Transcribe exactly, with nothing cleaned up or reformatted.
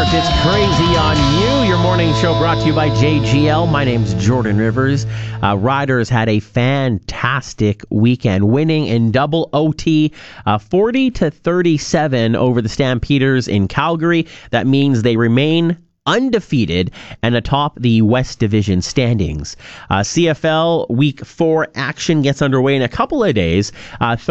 It's Crazy on You, your morning show brought to you by J G L. My name's Jordan Rivers. Uh, Riders had a fantastic weekend, winning in double O T, uh, forty to thirty-seven over the Stampeders in Calgary. That means they remain undefeated and atop the West Division standings. Uh, C F L Week four action gets underway in a couple of days. Uh,